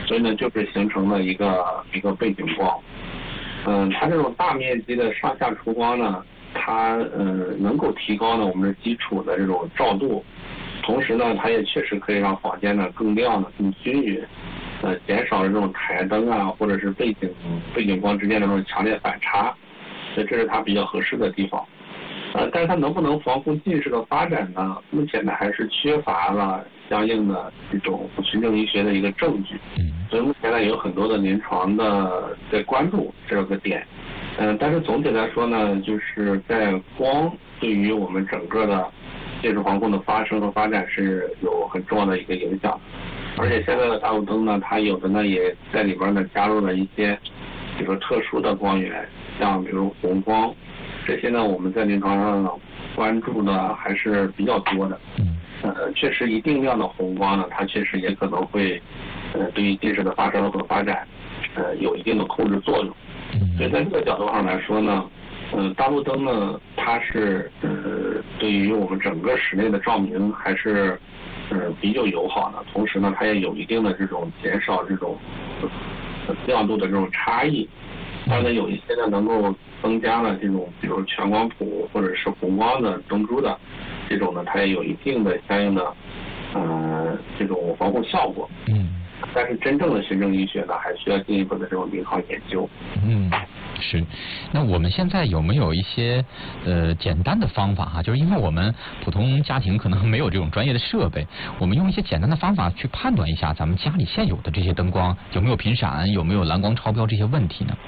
所以呢就是形成了一个背景光。它这种大面积的上下除光呢，它能够提高呢我们的基础的这种照度，同时呢它也确实可以让房间呢更亮的更均匀，减少了这种台灯啊或者是背景光之间的这种强烈反差，所以这是它比较合适的地方。但是它能不能防控近视的发展呢？目前呢还是缺乏了相应的这种循证医学的一个证据。所以目前呢有很多的临床的在关注这个点。但是总体来说呢，就是在光对于我们整个的近视防控的发生和发展是有很重要的一个影响。而且现在的大路灯呢，它有的呢也在里边呢加入了一些比如说特殊的光源，像比如红光。这些呢，我们在临床上关注的还是比较多的。确实一定量的红光呢，它确实也可能会对于近视的发生和发展有一定的控制作用。所以在这个角度上来说呢，大路灯呢，它是对于我们整个室内的照明还是比较友好的，同时呢，它也有一定的这种减少这种亮度的这种差异。当然有一些呢能够增加了这种比如全光谱或者是红光的灯珠的这种呢，它也有一定的相应的这种防护效果。但是真正的循证医学呢，还需要进一步的这种临床研究。 是。那我们现在有没有一些简单的方法就是因为我们普通家庭可能没有这种专业的设备，我们用一些简单的方法去判断一下咱们家里现有的这些灯光有没有频闪，有没有蓝光超标这些问题呢？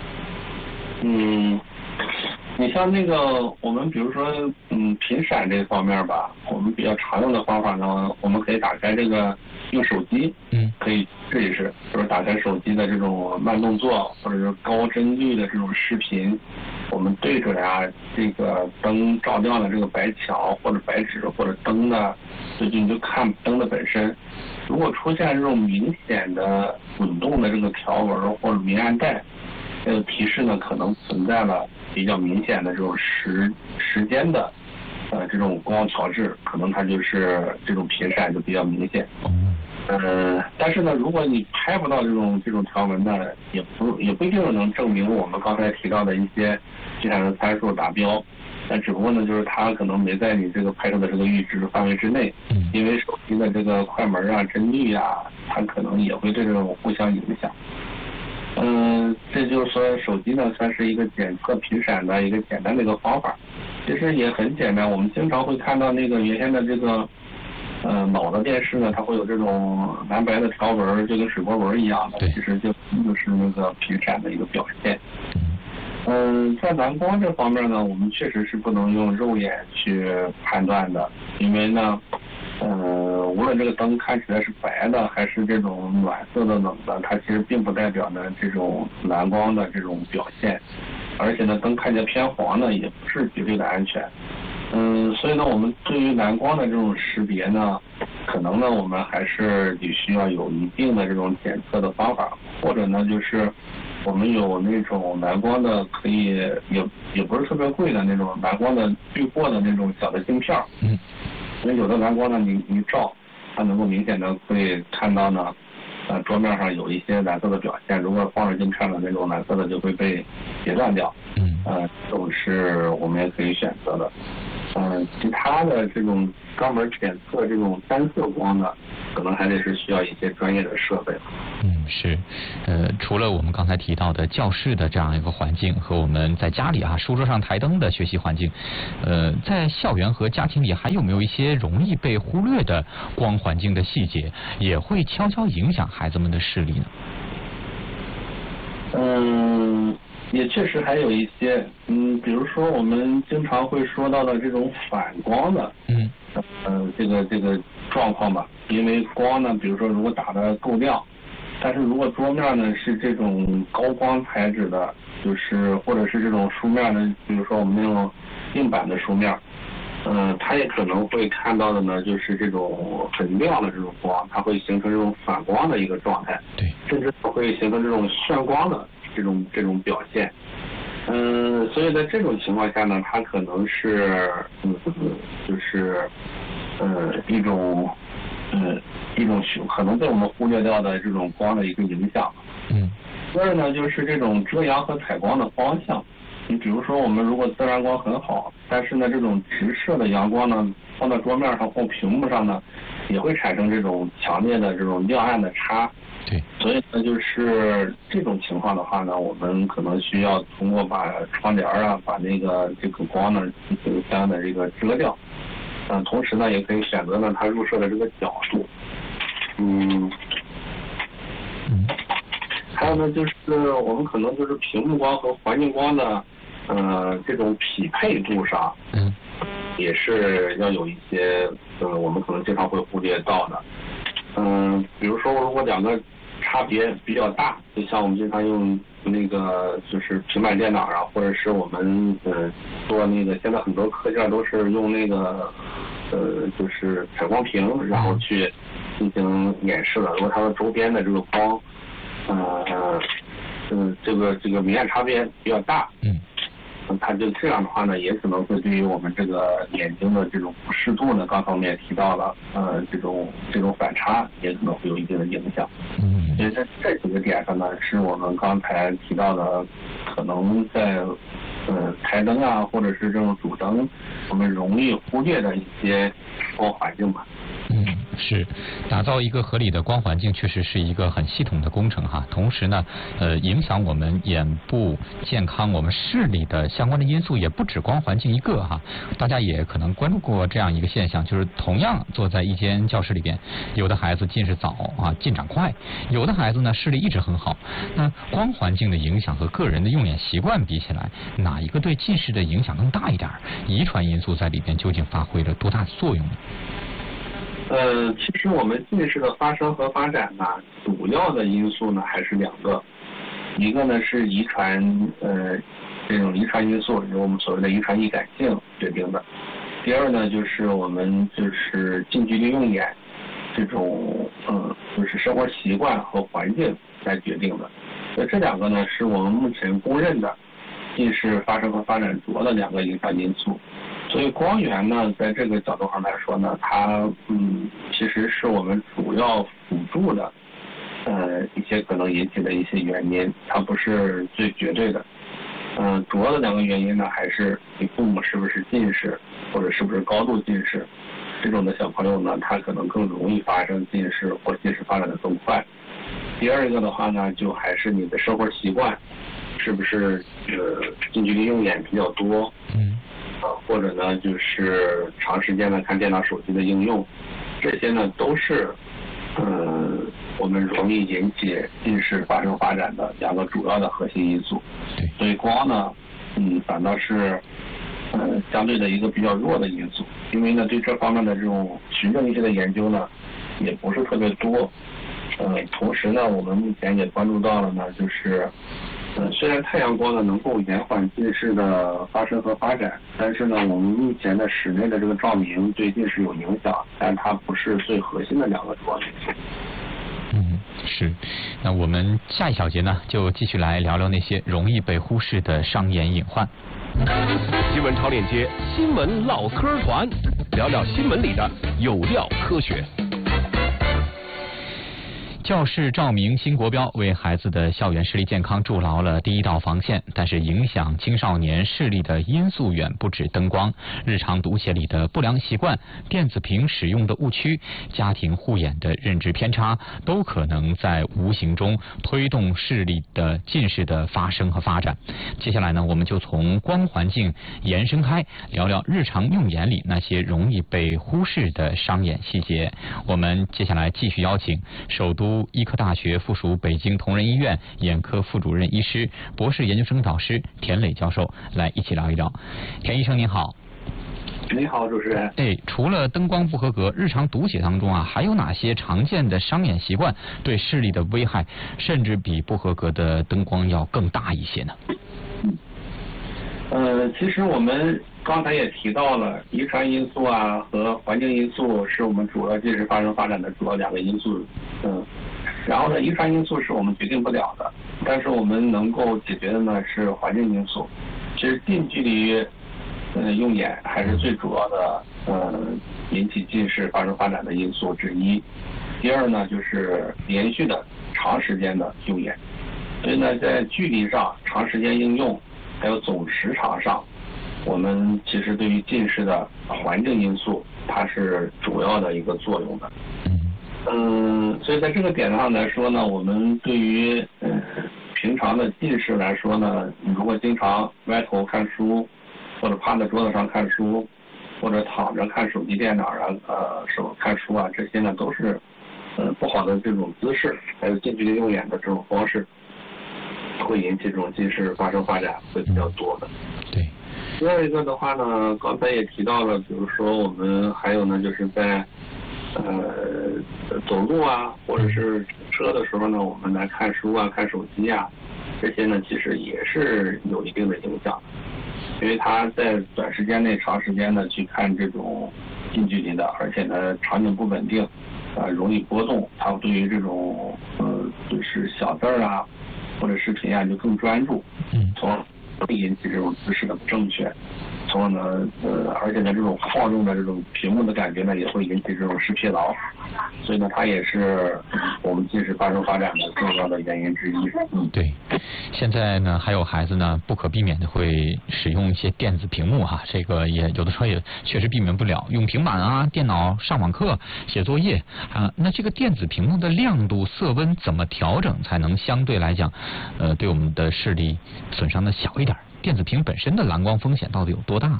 你像那个我们比如说频闪这方面吧，我们比较常用的方法呢，我们可以打开这个用手机可以试一试，就是打开手机的这种慢动作或者是高帧率的这种视频，我们对准这个灯照亮的这个白墙或者白纸或者灯的，所以你就看灯的本身，如果出现这种明显的滚动的这个条纹或者明暗带，这个提示呢可能存在了比较明显的这种时间的这种光调制，可能它就是这种频闪就比较明显。但是呢，如果你拍不到这种条纹呢，也不一定能证明我们刚才提到的一些频闪的参数达标。但只不过呢，就是它可能没在你这个拍摄的这个阈值范围之内，因为手机的这个快门帧率它可能也会对这种互相影响。这就是说手机呢算是一个检测频闪的一个简单的一个方法，其实也很简单。我们经常会看到那个原先的这个老的电视呢，它会有这种蓝白的条纹，就跟水波纹一样的，其实就是那个频闪的一个表现。在蓝光这方面呢，我们确实是不能用肉眼去判断的，因为呢无论这个灯看起来是白的还是这种暖色的冷的，它其实并不代表呢这种蓝光的这种表现，而且呢灯看起来偏黄呢也不是绝对的安全。所以呢我们对于蓝光的这种识别呢，可能呢我们还是得需要有一定的这种检测的方法，或者呢就是我们有那种蓝光的可以也不是特别贵的那种蓝光的滤过的那种小的镜片。因为有的蓝光呢，你照，它能够明显的会看到呢，桌面上有一些蓝色的表现。如果放着镜片的那种蓝色的就会被截断掉。这种是我们也可以选择的。其他的这种专门检测这种单色光的，可能还得是需要一些专业的设备。 是。除了我们刚才提到的教室的这样一个环境和我们在家里书桌上台灯的学习环境，在校园和家庭里还有没有一些容易被忽略的光环境的细节，也会悄悄影响孩子们的视力呢？ 也确实还有一些，比如说我们经常会说到的这种反光的，这个状况吧。因为光呢，比如说如果打得够亮，但是如果桌面呢是这种高光材质的，就是或者是这种书面的，比如说我们那种硬板的书面，它也可能会看到的呢，就是这种很亮的这种光，它会形成这种反光的一个状态，甚至会形成这种眩光的这种表现。所以在这种情况下呢，它可能是就是一种一种可能被我们忽略掉的这种光的一个影响。第二呢，就是这种遮阳和采光的方向。你比如说，我们如果自然光很好，但是呢，这种直射的阳光呢，放到桌面上或屏幕上呢，也会产生这种强烈的这种亮暗的差。 对。所以呢，就是这种情况的话呢，我们可能需要通过把窗帘啊，把这个光呢进行相应的这个遮掉。同时呢，也可以选择呢它入射的这个角度。还有呢，就是我们可能就是屏幕光和环境光的这种匹配度上，也是要有一些我们可能经常会忽略到的。比如说如果两个差别比较大，就像我们经常用那个就是平板电脑啊，或者是我们做那个现在很多课件都是用那个就是采光屏，然后去进行演示的。如果它的周边的这个光这个明暗差别比较大，它就这样的话呢，也可能会对于我们这个眼睛的这种不适度呢，刚才我们也提到了，这种反差也可能会有一定的影响。所以在这几个点上呢，是我们刚才提到的，可能在台灯啊，或者是这种主灯，我们容易忽略的一些光环境吧。 是，打造一个合理的光环境确实是一个很系统的工程哈。同时呢，影响我们眼部健康、我们视力的相关的因素也不止光环境一个哈。大家也可能关注过这样一个现象，就是同样坐在一间教室里边，有的孩子近视早啊，进展快；有的孩子呢视力一直很好。那光环境的影响和个人的用眼习惯比起来，哪一个对近视的影响更大一点？遗传因素在里边究竟发挥了多大的作用呢？ 其实我们近视的发生和发展呢，主要的因素呢还是两个，一个呢是遗传，这种遗传因素，由我们所谓的遗传易感性决定的；第二呢就是我们就是近距离用眼这种，就是生活习惯和环境来决定的。所以这两个呢是我们目前公认的近视发生和发展主要的两个影响因素。所以光源呢，在这个角度上来说呢，它其实是我们主要辅助的一些可能引起的一些原因，它不是最绝对的。主要的两个原因呢，还是你父母是不是近视，或者是不是高度近视，这种的小朋友呢，他可能更容易发生近视或近视发展的更快。第二个的话呢，就还是你的生活习惯，是不是近距离用眼比较多，或者呢就是长时间的看电脑手机的应用，这些呢都是我们容易引起近视发生发展的两个主要的核心因素。所以光呢反倒是相对的一个比较弱的因素，因为呢对这方面的这种循证一些的研究呢也不是特别多。同时呢我们目前也关注到了呢，就是虽然太阳光呢能够延缓近视的发生和发展，但是呢我们目前的室内的这个照明对近视有影响，但它不是最核心的两个主要因素。 是。那我们下一小节呢就继续来聊聊那些容易被忽视的伤眼隐患。 新闻超链接，新闻唠嗑团，聊聊新闻里的有料科学。 教室照明新国标为孩子的校园视力健康筑牢了第一道防线，但是影响青少年视力的因素远不止灯光，日常读写里的不良习惯、电子屏使用的误区、家庭护眼的认知偏差，都可能在无形中推动视力的近视的发生和发展。接下来呢，我们就从光环境延伸开，聊聊日常用眼里那些容易被忽视的伤眼细节。我们接下来继续邀请首都医科大学附属北京同仁医院眼科副主任医师、博士研究生导师田磊教授来一起聊一聊。田医生您好。 你好，主持人。 除了灯光不合格，日常读写当中啊，还有哪些常见的伤眼习惯对视力的危害，甚至比不合格的灯光要更大一些呢？ 其实我们刚才也提到了，遗传因素啊和环境因素是我们主要近视发生发展的主要两个因素。然后呢，遗传因素是我们决定不了的，但是我们能够解决的呢是环境因素。其实近距离用眼还是最主要的引起近视发生发展的因素之一。第二呢，就是连续的长时间的用眼。所以呢，在距离上、长时间应用，还有总时长上，我们其实对于近视的环境因素，它是主要的一个作用的。所以在这个点上来说呢，我们对于平常的近视来说呢，你如果经常歪头看书，或者趴在桌子上看书，或者躺着看手机、电脑手看书啊，这些呢都是不好的这种姿势，还有近距离用眼的这种方式，会引起这种近视发生发展会比较多的。 对。 第二一个的话呢，刚才也提到了，比如说我们还有呢，就是在走路啊，或者是车的时候呢，我们来看书啊、看手机啊，这些呢其实也是有一定的影响，因为它在短时间内、长时间的去看这种近距离的，而且呢场景不稳定，容易波动，它对于这种就是小字啊或者视频啊就更专注，从而会引起这种姿势的不正确。从而呢，而且呢，这种晃动的这种屏幕的感觉呢，也会引起这种视疲劳，所以呢，它也是我们近视发生发展的重要的原因之一。 对，现在呢，还有孩子呢，不可避免的会使用一些电子屏幕哈，这个也有的时候也确实避免不了，用平板啊、电脑上网课、写作业啊，那这个电子屏幕的亮度、色温怎么调整才能相对来讲，对我们的视力损伤的小一点？电子屏本身的蓝光风险到底有多大呢？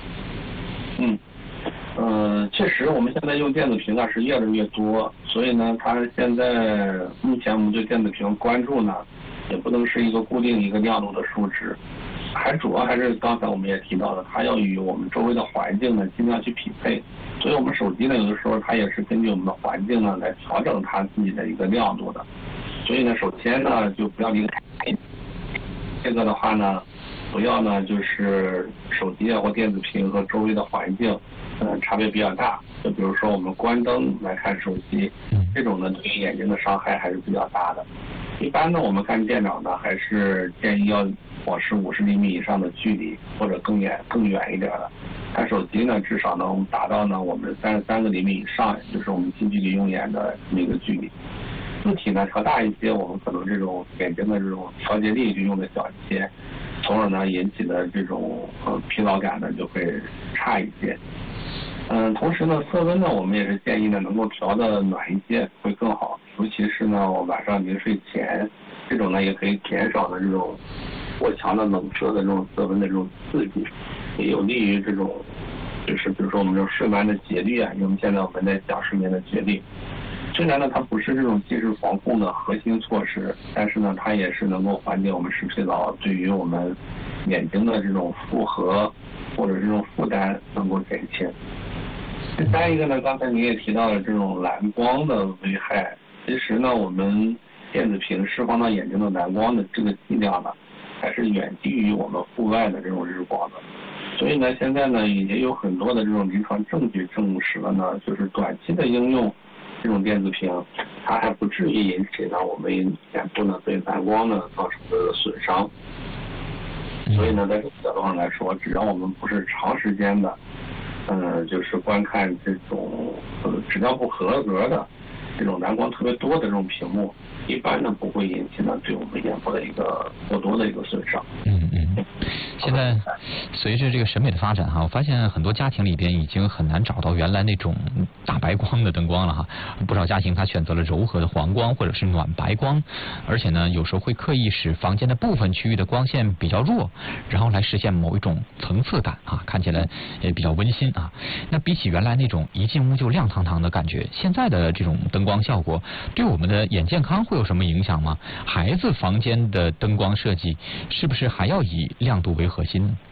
确实，我们现在用电子屏是越来越多，所以呢，它现在目前我们对电子屏关注呢，也不能是一个固定一个亮度的数值，主要还是刚才我们也提到的，它要与我们周围的环境呢尽量去匹配。所以我们手机呢，有的时候它也是根据我们的环境呢来调整它自己的一个亮度的。所以呢，首先呢就不要离开这个的话呢。不要呢，就是手机啊或电子屏和周围的环境，差别比较大。就比如说我们关灯来看手机，这种呢对于眼睛的伤害还是比较大的。一般呢，我们看电脑呢，还是建议要保持50厘米以上的距离，或者更远一点的。看手机呢，至少能达到呢我们33个厘米以上，也就是我们近距离用眼的那个距离。字体呢调大一些，我们可能这种眼睛的这种调节力就用的小一些。从而呢引起的这种疲劳感呢就会差一些。同时呢色温呢我们也是建议呢能够调的暖一些会更好，尤其是呢晚上临睡前，这种呢也可以减少呢这种过强的冷热的这种色温的这种刺激，也有利于这种就是比如说我们这种睡眠的节律啊，因为现在我们在讲睡眠的节律。虽然呢，它不是这种近视防控的核心措施，但是呢，它也是能够缓解我们视疲劳，对于我们眼睛的这种负荷或者这种负担能够减轻。第三一个呢，刚才您也提到了这种蓝光的危害，其实呢，我们电子屏释放到眼睛的蓝光的这个剂量呢，还是远低于我们户外的这种日光的。所以呢，现在呢，也有很多的这种临床证据证实了呢，就是短期的应用。这种电子屏，它还不至于引起呢我们眼部呢对蓝光呢造成的损伤。所以呢，在这个角度上来说，只要我们不是长时间的，就是观看这种质量不合格的这种蓝光特别多的这种屏幕，一般呢不会引起呢对我们眼部的一个过多的一个损伤。 现在随着这个审美的发展哈，我发现很多家庭里边已经很难找到原来那种大白光的灯光了哈。不少家庭他选择了柔和的黄光或者是暖白光，而且呢有时候会刻意使房间的部分区域的光线比较弱，然后来实现某一种层次感啊，看起来也比较温馨啊。那比起原来那种一进屋就亮堂堂的感觉，现在的这种灯光效果对我们的眼健康会有什么影响吗？孩子房间的灯光设计是不是还要以亮度为核心呢？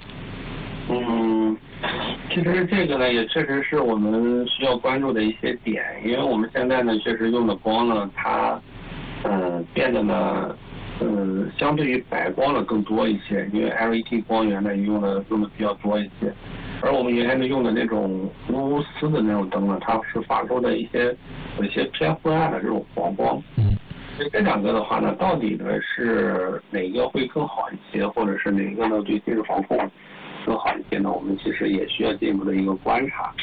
其实这个呢也确实是我们需要关注的一些点，因为我们现在呢确实用的光呢它变得呢相对于白光呢更多一些，因为 LED 光源呢用的比较多一些，而我们原来的用的那种钨丝的那种灯呢，它是发出的有一些偏昏暗的这种黄光。所以这两个的话呢，到底呢是哪个会更好一些，或者是哪个呢对近视防控更好一些呢？我们其实也需要进一步的一个观察。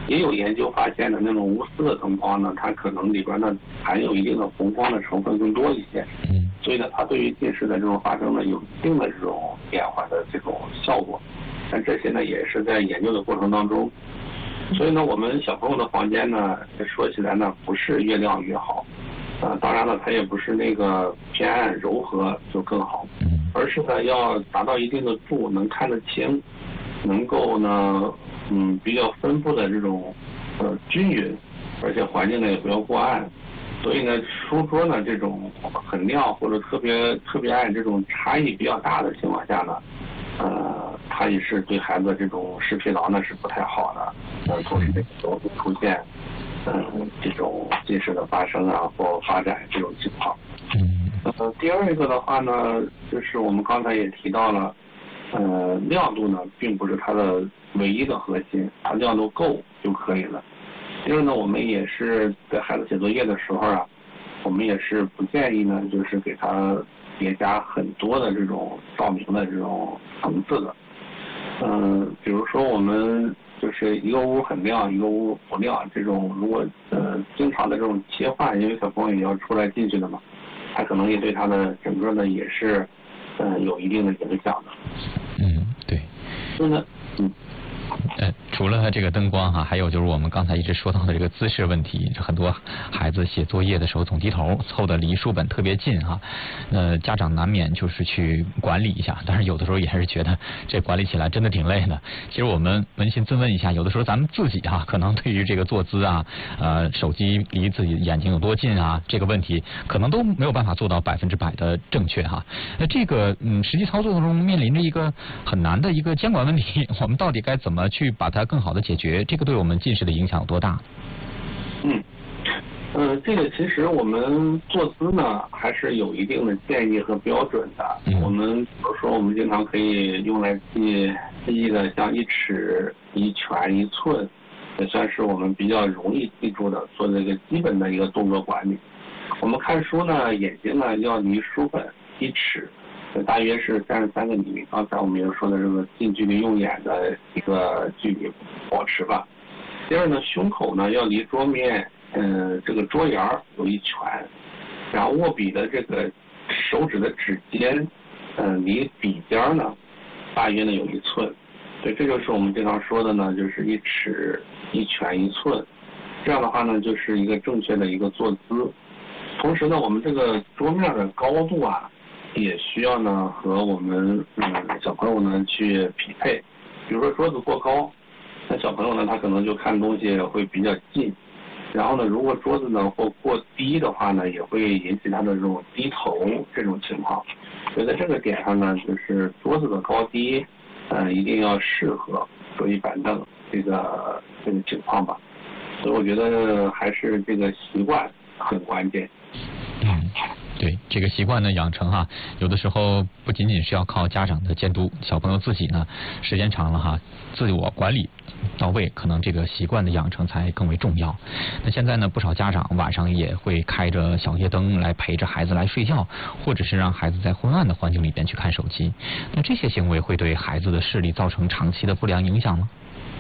也有研究发现的那种无丝的灯光呢，它可能里边呢含有一定的红光的成分更多一些，所以呢，它对于近视的这种发生呢有一定的这种延缓的这种效果。但这些呢也是在研究的过程当中，所以呢，我们小朋友的房间呢，说起来呢不是越亮越好，当然了，它也不是那个偏暗柔和就更好，而是呢要达到一定的度，能看得清，能够呢比较分布的这种均匀，而且环境呢也不要过暗。所以呢，书桌呢这种很亮或者特别暗这种差异比较大的情况下呢，它也是对孩子这种视疲劳呢是不太好的，同时也容易出现这种近视的发生啊或发展这种情况。第二一个的话呢，就是我们刚才也提到了，亮度呢并不是它的唯一的核心，它亮度够就可以了。第二呢，我们也是在孩子写作业的时候啊，我们也是不建议呢，就是给他叠加很多的这种照明的这种层次的。比如说我们就是一个屋很亮，一个屋不亮，这种如果经常的这种切换，因为小朋友也要出来进去的嘛，他可能也对他的整个呢也是有一定的影响的。 对。 所以呢， 除了这个灯光还有就是我们刚才一直说到的这个姿势问题，很多孩子写作业的时候总低头，凑得离书本特别近家长难免就是去管理一下，但是有的时候也是觉得这管理起来真的挺累的。其实我们扪心自问一下，有的时候咱们自己可能对于这个坐姿手机离自己眼睛有多近这个问题，可能都没有办法做到100%的正确那这个实际操作中面临着一个很难的一个监管问题，我们到底该怎么去把它更好的解决？这个对我们近视的影响有多大？ 这个其实我们坐姿呢还是有一定的建议和标准的。我们比如说我们经常可以用来记忆的，像1尺、1拳、1寸，也算是我们比较容易记住的，做这个基本的一个动作管理。我们看书呢，眼睛呢要离书本1尺，大约是33个厘米。刚才我们也说的这个近距离用眼的一个距离保持吧。第二呢，胸口呢要离桌面这个桌沿有1拳，然后握笔的这个手指的指尖离笔尖呢大约呢有1寸。对，这就是我们经常说的呢，就是1尺、1拳、1寸。这样的话呢，就是一个正确的一个坐姿。同时呢，我们这个桌面的高度也需要呢和我们小朋友呢去匹配。比如说桌子过高，那小朋友呢他可能就看东西会比较近，然后呢如果桌子呢或过低的话呢，也会引起他的这种低头这种情况。所以在这个点上呢，就是桌子的高低一定要适合桌椅板凳这个情况吧。所以我觉得还是这个习惯很关键。 对，这个习惯的养成有的时候不仅仅是要靠家长的监督，小朋友自己呢时间长了自我管理到位，可能这个习惯的养成才更为重要。那现在呢，不少家长晚上也会开着小夜灯来陪着孩子来睡觉，或者是让孩子在昏暗的环境里边去看手机。那这些行为会对孩子的视力造成长期的不良影响吗？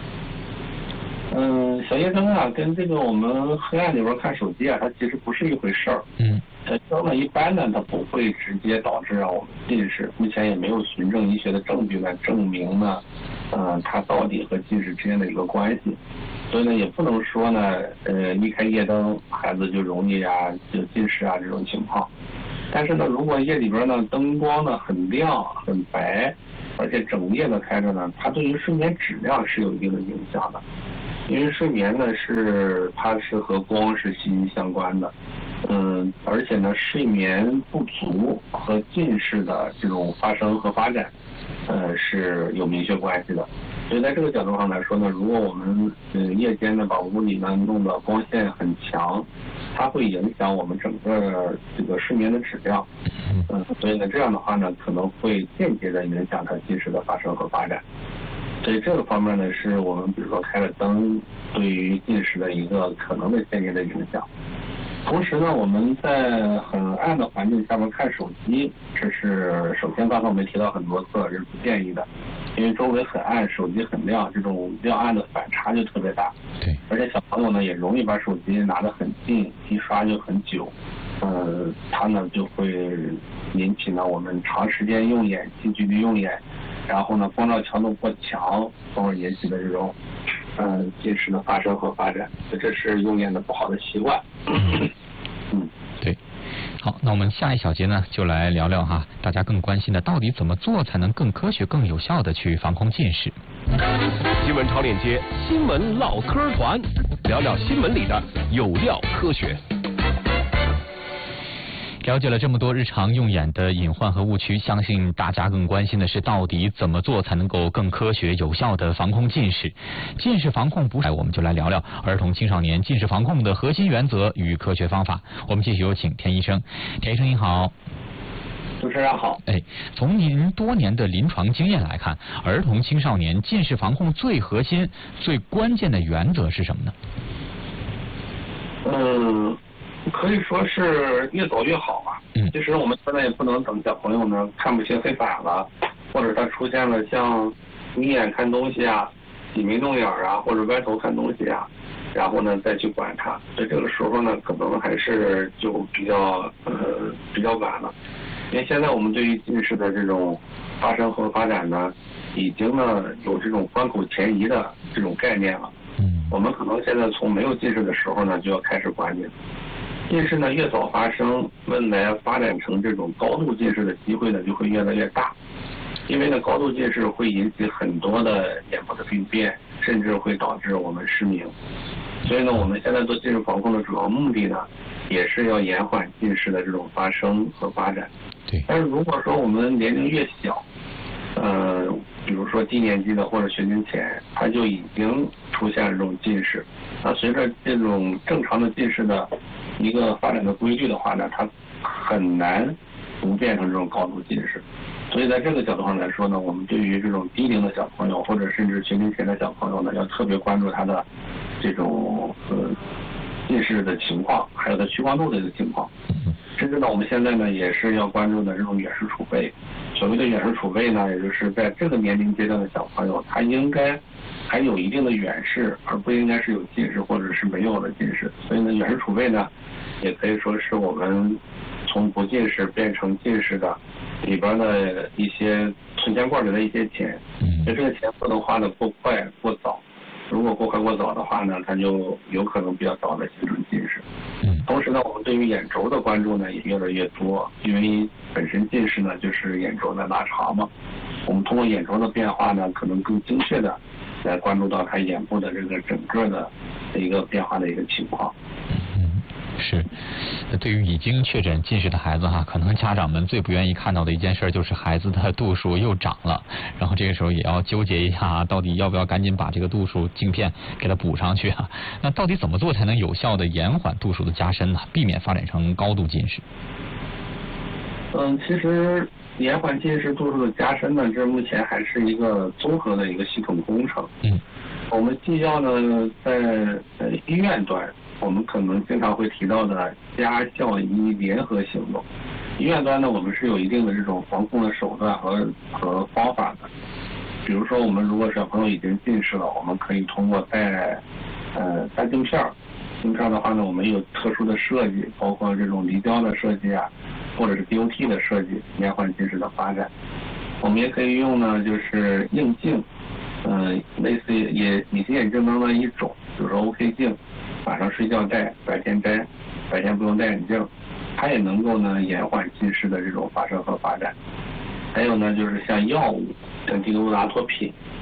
小夜灯跟这个我们黑暗里边看手机它其实不是一回事儿。小夜灯呢，一般呢它不会直接导致我们近视，目前也没有循证医学的证据来证明呢，它到底和近视之间的一个关系。所以呢，也不能说呢，一开夜灯孩子就容易就近视这种情况。但是呢，如果夜里边呢灯光呢很亮很白，而且整夜的开着呢，它对于睡眠质量是有一定的影响的。因为睡眠呢它是和光是息息相关的，而且呢睡眠不足和近视的这种发生和发展，是有明确关系的。所以在这个角度上来说呢，如果我们夜间呢把屋里呢弄得光线很强，它会影响我们整个这个睡眠的质量，所以呢这样的话呢可能会间接的影响它近视的发生和发展。所以这个方面呢，是我们比如说开了灯对于近视的一个可能的间接的影响。 同时呢，我们在很暗的环境下面看手机，这是首先刚才我们提到很多次，这是不建议的，因为周围很暗，手机很亮，这种亮暗的反差就特别大。 对。 而且小朋友呢也容易把手机拿得很近，一刷就很久，它呢就会引起呢我们长时间用眼、近距离用眼，然后呢光照强度过强，从而引起的这种近视的发生和发展，这是用眼的不好的习惯。 对。好，那我们下一小节呢，就来聊聊哈，大家更关心的到底怎么做才能更科学、更有效的去防控近视。 新闻超链接，新闻唠嗑团，聊聊新闻里的有料科学。 了解了这么多日常用眼的隐患和误区，相信大家更关心的是到底怎么做才能够更科学有效的防控近视。近视防控不是，我们就来聊聊儿童青少年近视防控的核心原则与科学方法。我们继续有请田医生。田医生您好。 主持人好。 从您多年的临床经验来看，儿童青少年近视防控最核心、最关键的原则是什么呢？ 可以说是越早越好吧。其实我们现在也不能等小朋友呢看不清黑板了，或者他出现了像眯眼看东西啊、挤眉弄眼啊，或者歪头看东西啊，然后呢再去管它。所以这个时候呢，可能还是就比较晚了。因为现在我们对于近视的这种发生和发展呢，已经呢有这种关口前移的这种概念了。我们可能现在从没有近视的时候呢，就要开始管理。近视呢越早发生，未来发展成这种高度近视的机会呢就会越来越大。因为呢高度近视会引起很多的眼部的病变，甚至会导致我们失明。所以呢我们现在做近视防控的主要目的呢，也是要延缓近视的这种发生和发展。 对。 但是如果说我们年龄越小，比如说低年级的或者学龄前，他就已经出现了这种近视。那随着这种正常的近视的一个发展的规律的话呢，它很难不变成这种高度近视。所以在这个角度上来说呢，我们对于这种低龄的小朋友或者甚至学龄前的小朋友呢，要特别关注他的这种近视的情况，还有他屈光度的一个情况。甚至呢，我们现在呢也是要关注的这种远视储备。所谓的远视储备呢，也就是在这个年龄阶段的小朋友，他应该还有一定的远视，而不应该是有近视或者是没有的近视。所以呢，远视储备呢，也可以说是我们从不近视变成近视的里边的一些存钱罐里的一些钱。就这个钱不能花得过快过早。如果过快过早的话呢，它就有可能比较早的形成近视。同时呢，我们对于眼轴的关注呢也越来越多，因为本身近视呢就是眼轴在拉长嘛。我们通过眼轴的变化呢，可能更精确的来关注到它眼部的这个整个的一个变化的一个情况。 是，对于已经确诊近视的孩子哈，可能家长们最不愿意看到的一件事就是孩子的度数又长了，然后这个时候也要纠结一下，到底要不要赶紧把这个度数镜片给它补上去啊？那到底怎么做才能有效的延缓度数的加深呢？避免发展成高度近视？ 其实延缓近视度数的加深呢，这目前还是一个综合的一个系统工程。我们既要呢在医院端，我们可能经常会提到的家校医联合行动。医院端呢，我们是有一定的这种防控的手段和方法的。比如说，我们如果小朋友已经近视了，我们可以通过戴镜片。镜片的话呢，我们有特殊的设计，包括这种离焦的设计啊，或者是 DOT 的设计，延缓近视的发展。我们也可以用呢，就是硬镜，类似隐形眼镜当中的一种，比如说 OK 镜，晚上睡觉戴，白天摘，白天不用戴眼镜，它也能够呢延缓近视的这种发生和发展。还有呢，就是像药物，像地卢达托品，